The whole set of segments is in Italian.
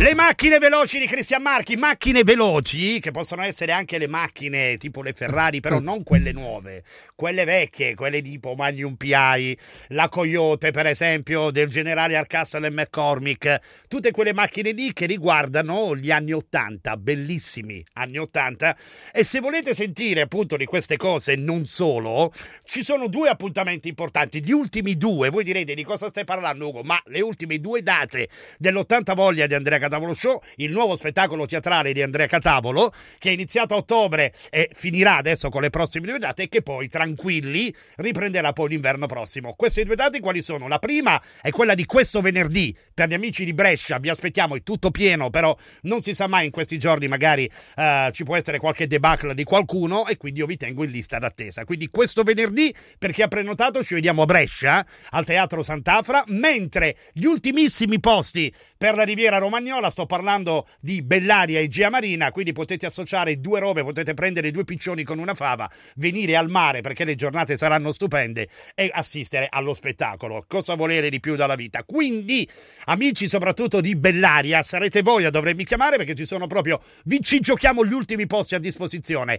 Le macchine veloci di Cristian Marchi, macchine veloci che possono essere anche le macchine tipo le Ferrari, però non quelle nuove, quelle vecchie, quelle tipo Magnum PI, la Coyote per esempio del generale Arcastle e McCormick, tutte quelle macchine lì che riguardano gli anni 80, bellissimi anni 80. E se volete sentire appunto di queste cose, non solo, ci sono due appuntamenti importanti, gli ultimi due. Voi direte di cosa stai parlando, Ugo? Ma le ultime due date dell'80 Voglia di Andrea Catavolo Show, il nuovo spettacolo teatrale di Andrea Catavolo, che è iniziato a ottobre e finirà adesso con le prossime due date, e che poi, tranquilli, riprenderà poi l'inverno prossimo. Queste due date quali sono? La prima è quella di questo venerdì, per gli amici di Brescia, vi aspettiamo, è tutto pieno, però non si sa mai in questi giorni, magari ci può essere qualche debacle di qualcuno, e quindi io vi tengo in lista d'attesa. Quindi questo venerdì, per chi ha prenotato, ci vediamo a Brescia, al Teatro Sant'Afra, mentre gli ultimissimi posti per la Riviera Romagnola, sto parlando di Bellaria e Gea Marina, quindi potete associare due robe, potete prendere due piccioni con una fava, venire al mare perché le giornate saranno stupende e assistere allo spettacolo. Cosa volere di più dalla vita? Quindi, amici soprattutto di Bellaria, sarete voi a dovermi chiamare, perché ci sono proprio, ci giochiamo gli ultimi posti a disposizione.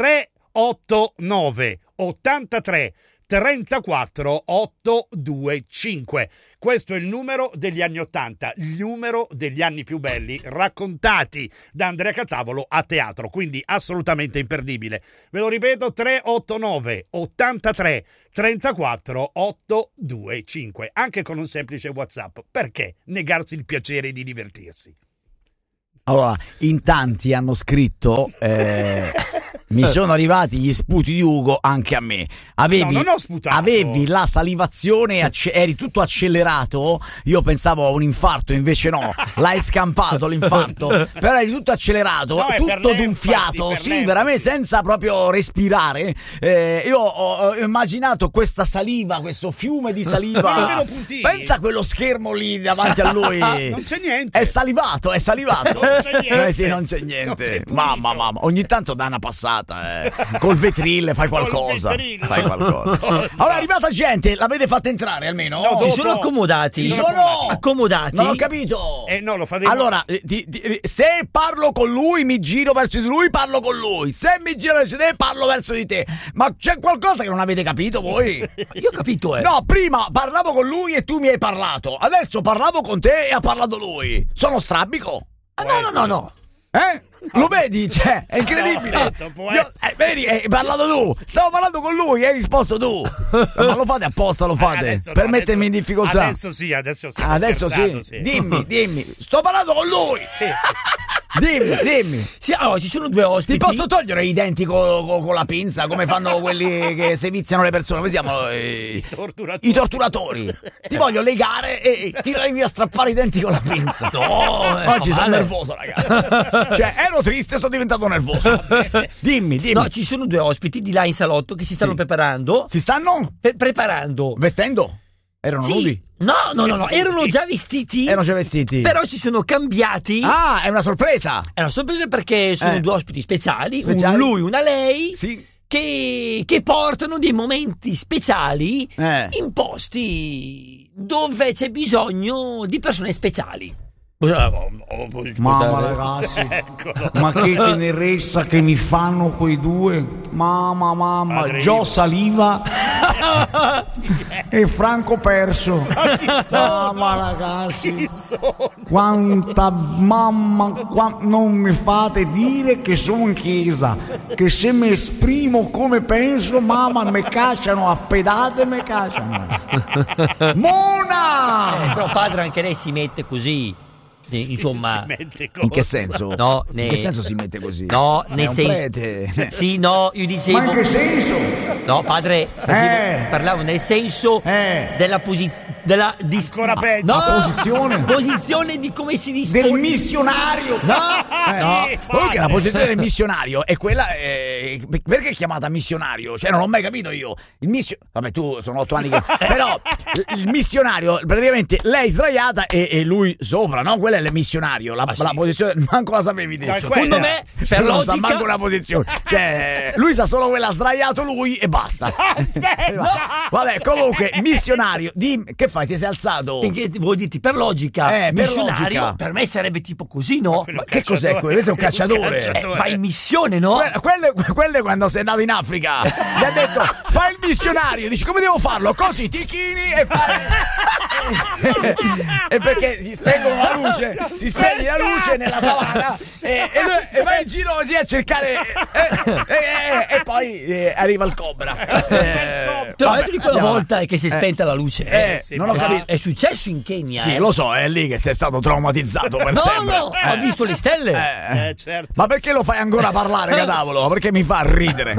389 83 34 825. Questo è il numero degli anni 80, il numero degli anni più belli raccontati da Andrea Catavolo a teatro, quindi assolutamente imperdibile. Ve lo ripeto, 389 83 34 825, anche con un semplice WhatsApp. Perché negarsi il piacere di divertirsi? Allora, in tanti hanno scritto mi sono arrivati gli sputi di Ugo anche a me. No, non ho sputato. Avevi la salivazione, eri tutto accelerato. Io pensavo a un infarto, invece no, l'hai scampato l'infarto. Però eri tutto accelerato, no, tutto d'un fiato, sì, veramente senza proprio respirare. Io ho immaginato questa saliva, questo fiume di saliva. Pensa a quello schermo lì davanti a lui. Non c'è niente. È salivato. Non c'è niente. Sì, non c'è niente. Mamma, ogni tanto dà una passata. Col vetril fai qualcosa. Allora, è arrivata gente, l'avete fatta entrare almeno? No, si sono accomodati. Accomodati. Non ho capito. No, lo faremo. Allora, se parlo con lui, mi giro verso di lui, parlo con lui. Se mi giro verso di te, parlo verso di te. Ma c'è qualcosa che non avete capito voi? Io ho capito, No, prima parlavo con lui e tu mi hai parlato. Adesso parlavo con te e ha parlato lui. Sono strabico? No. Lo vedi? Cioè, è incredibile. Vedi, hai parlato tu. Stavo parlando con lui e hai risposto tu. Ma lo fate apposta, lo fate per mettermi in difficoltà. Adesso sì. Sì. Dimmi. Sto parlando con lui. Dimmi. Sì, allora, ci sono due ospiti. Ti posso togliere i denti con la pinza, come fanno quelli che seviziano le persone? Come si chiamano? I torturatori. Ti voglio legare e ti devi a strappare i denti con la pinza. No, oggi sono nervoso, ragazzi. Cioè, ero triste, sono diventato nervoso. Dimmi. No, ci sono due ospiti di là in salotto che si stanno preparando. Si stanno? Preparando. Vestendo? Erano nudi? No, erano già vestiti. Però si sono cambiati. Ah, è una sorpresa. È una sorpresa perché sono due ospiti speciali. Un lui, una lei. Sì. Che portano dei momenti speciali in posti dove c'è bisogno di persone speciali. Mamma ragazzi, ma che tenerezza che mi fanno quei due. Mamma, Gio Saliva e Franco Perso. Mamma ragazzi, quanta non mi fate dire che sono in chiesa, che se mi esprimo come penso, mamma, me cacciano a pedate, me cacciano. Mona! Però padre, anche lei si mette così. Insomma, in che senso? No, in che senso si mette così? No, nel senso. Sì, no, io dicevo. Ma in che senso? No, padre, parlavo nel senso della posizione. Ancora peggio. No, posizione di come si dispone. Del missionario. No. Poi la posizione del missionario è quella. Perché è chiamata missionario? Cioè, non l'ho mai capito io. Vabbè, tu sono 8 anni che. Però il missionario, praticamente lei sdraiata e lui sopra, no? Quella è il missionario. La posizione, manco la sapevi te. Secondo me, per non logica, sa manco la posizione. Cioè, lui sa solo quella sdraiato lui e basta. Aspetta. Vabbè, comunque, missionario. Che fa fai? Ti sei alzato? Perché vuol dirti per logica, missionario, logica. per me sarebbe tipo così, no? Ma che cos'è quello? Questo è un cacciatore. Vai in missione, no? Quello è quando sei andato in Africa. Gli ha detto fai il missionario. Dici come devo farlo? Così ti chini e fai. E perché si spengono la luce, si spegne la luce nella savana e vai in giro così a cercare e poi arriva il cobra. Te l'ho detto di quella volta che si è spenta la luce. Non ho capito. È successo in Kenya. Sì, lo so, è lì che sei stato traumatizzato per sempre. No, ho visto le stelle. Certo. Ma perché lo fai ancora parlare, Catavolo? Perché mi fa ridere,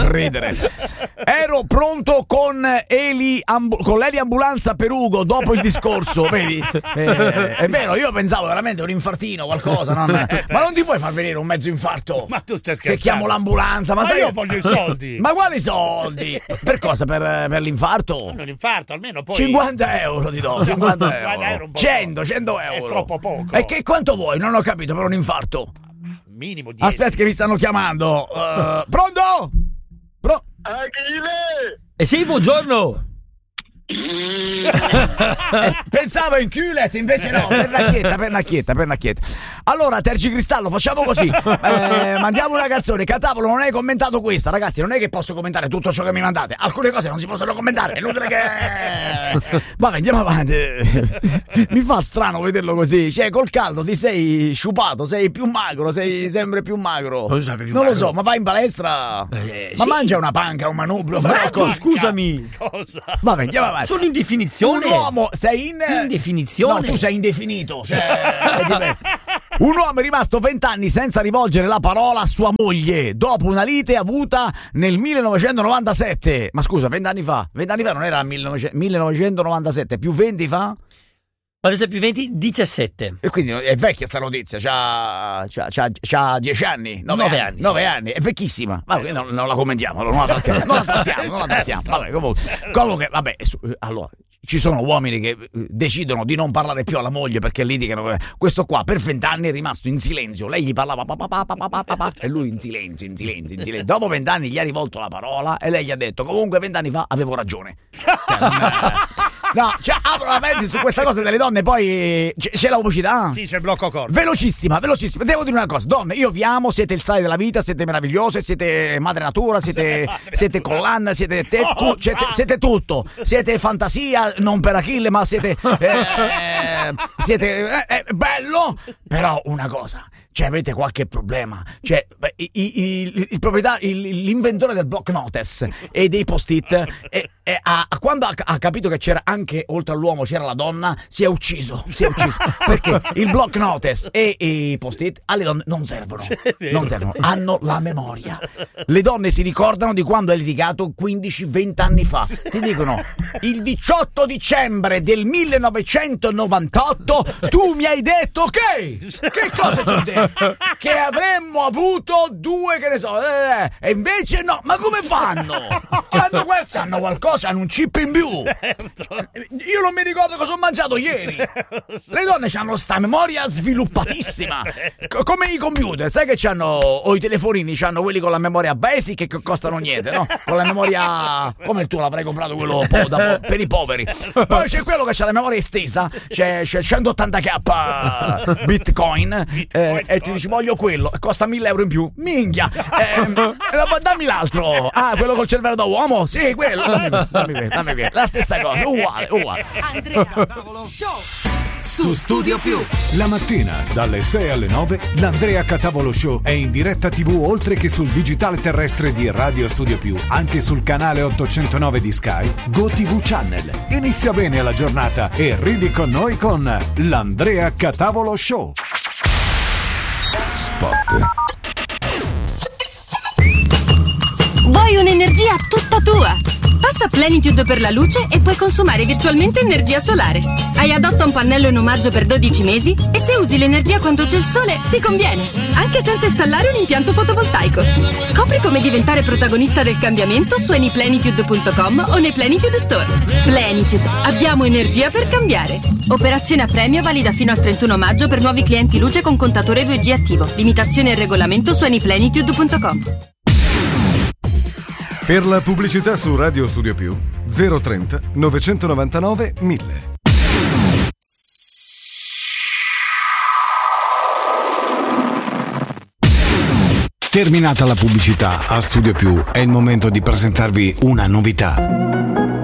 Ero pronto con l'eli ambulanza per Ugo dopo il discorso, vedi? È vero, io pensavo veramente un infartino, qualcosa, ma non ti puoi far venire un mezzo infarto? Ma tu stai scherzando? Che chiamo l'ambulanza, ma sai, io voglio i soldi. Ma quali soldi? Per cosa? Per l'infarto? Un infarto, almeno poi 50 euro ti do, 50 euro. 100 euro. È troppo poco. E che quanto vuoi? Non ho capito, per un infarto. Minimo 10. Aspetta che mi stanno chiamando. Pronto? Achille! Sì, buongiorno. Pensavo in culet, invece no, pernacchietta. Allora, Tergicristallo, facciamo così. Mandiamo una canzone. Catavolo, non hai commentato questa, ragazzi. Non è che posso commentare tutto ciò che mi mandate. Alcune cose non si possono commentare. È inutile che. Vabbè, andiamo avanti. Mi fa strano vederlo così. Cioè, col caldo ti sei sciupato, sei più magro, sei sempre più magro. Non lo so, ma vai in palestra? Ma mangia una panca, un manubrio. Scusami. Cosa? Vabbè, andiamo avanti. Sono in definizione. Un uomo, sei in definizione. No, tu sei indefinito. Cioè, è diverso. Un uomo è rimasto 20 anni senza rivolgere la parola a sua moglie dopo una lite avuta nel 1997. Ma scusa, 20 anni fa? 20 anni fa non era 1997, più 20 fa? Adesso è più 20, 17. E quindi è vecchia sta notizia, c'ha 10 anni, 9 anni, è vecchissima. Ma non la commentiamo, non la trattiamo. Vabbè, comunque, vabbè, allora ci sono uomini che decidono di non parlare più alla moglie perché litigano. Questo qua per 20 anni è rimasto in silenzio. Lei gli parlava e lui in silenzio. Dopo 20 anni gli ha rivolto la parola e lei gli ha detto: comunque 20 anni fa avevo ragione. Apro la mente su questa cosa delle donne, poi c'è la pubblicità? Sì, c'è il blocco corto. Velocissima. Devo dire una cosa, donne, io vi amo, siete il sale della vita, siete meravigliose, siete madre natura, siete collanna, siete tutto. Siete fantasia, non per Achille, ma siete bello, però una cosa. Cioè, avete qualche problema? Cioè, l'inventore del block notice e dei post-it, quando ha capito che c'era anche, oltre all'uomo, c'era la donna, si è ucciso. Perché il block notice e i post-it alle donne non servono. Hanno la memoria. Le donne si ricordano di quando hai litigato 15-20 anni fa. Ti dicono: il 18 dicembre del 1998 tu mi hai detto che cosa ti ho detto? Che avremmo avuto 2, che ne so, e invece no. Ma come fanno? Questi hanno qualcosa, hanno un chip in più. Io non mi ricordo cosa ho mangiato ieri. Le donne hanno sta memoria sviluppatissima, come i computer. Sai che c'hanno, o i telefonini, c'hanno quelli con la memoria basic che costano niente, no? Con la memoria come il tuo, l'avrei comprato quello per i poveri. Poi c'è quello che c'ha la memoria estesa, c'è 180k bitcoin, e ti dici voglio quello, costa 1.000 euro in più. Minchia, dammi l'altro. Quello col cervello da uomo? Sì, quello. Dammi questo. La stessa cosa, uguale. Andrea Catavolo Show su Studio Più. La mattina dalle 6 alle 9 l'Andrea Catavolo Show è in diretta TV oltre che sul digitale terrestre di Radio Studio Più, anche sul canale 809 di Sky, GoTV Channel. Inizia bene la giornata e ridi con noi con l'Andrea Catavolo Show. Spot. Vuoi un'energia tutta tua? Passa Plenitude per la luce e puoi consumare virtualmente energia solare. Hai adotta un pannello in omaggio per 12 mesi e se usi l'energia quando c'è il sole ti conviene, anche senza installare un impianto fotovoltaico. Scopri come diventare protagonista del cambiamento su anyplenitude.com o nei Plenitude Store. Plenitude, abbiamo energia per cambiare. Operazione a premio valida fino al 31 maggio per nuovi clienti luce con contatore 2G attivo. Limitazione e regolamento su anyplenitude.com. Per la pubblicità su Radio Studio Più 030 999 1000. Terminata la pubblicità, a Studio Più è il momento di presentarvi una novità.